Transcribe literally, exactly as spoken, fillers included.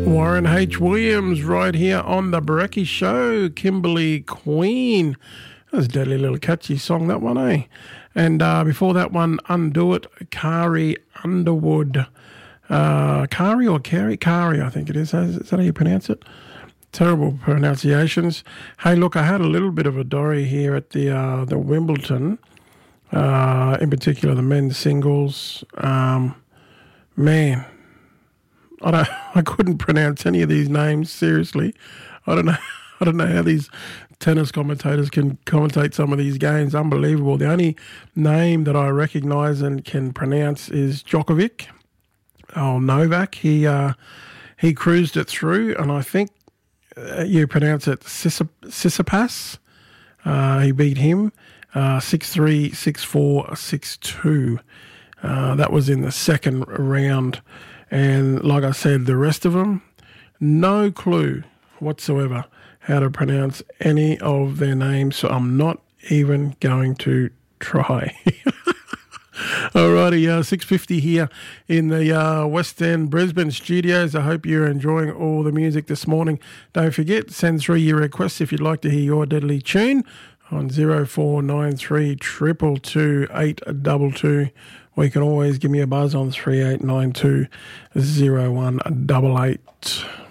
Warren H. Williams right here on the Brecky Show. Kimberly Queen. That was a deadly little catchy song, that one, eh? And uh, before that one, Undo It, Kari Underwood. Uh, Kari or Kari? Kari, I think it is. Is that how you pronounce it? Terrible pronunciations. Hey, look, I had a little bit of a dory here at the uh, the Wimbledon, uh, in particular the men's singles. Um, man, I don't. I couldn't pronounce any of these names. Seriously, I don't know. I don't know how these tennis commentators can commentate some of these games. Unbelievable. The only name that I recognise and can pronounce is Djokovic. Oh, Novak. He uh, he cruised it through, and I think uh, you pronounce it Tsitsipas. Uh, he beat him uh, six three, six four, six two. Uh, that was in the second round. And like I said, the rest of them, no clue whatsoever how to pronounce any of their names, so I'm not even going to try. Alrighty, uh, six fifty here in the uh, West End Brisbane studios. I hope you're enjoying all the music this morning. Don't forget, send through your requests if you'd like to hear your deadly tune on zero four nine three, two two two, eight two two. Or you can always give me a buzz on three eight nine two, zero one eight eight.